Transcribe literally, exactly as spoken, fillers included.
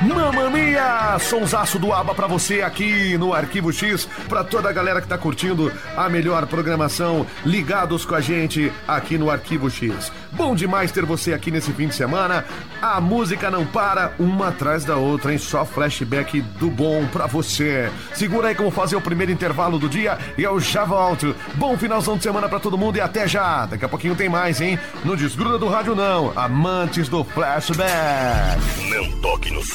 Mamma Mia! Sonsaço do ABBA pra você aqui no Arquivo X, pra toda a galera que tá curtindo a melhor programação, ligados com a gente aqui no Arquivo X. Bom demais ter você aqui nesse fim de semana. A música não para, uma atrás da outra, hein? Só flashback do bom pra você. Segura aí como fazer o primeiro intervalo do dia e eu já volto. Bom finalzão de semana pra todo mundo e até já. Daqui a pouquinho tem mais, hein? Não desgruda do rádio não, amantes do flashback. Não toque no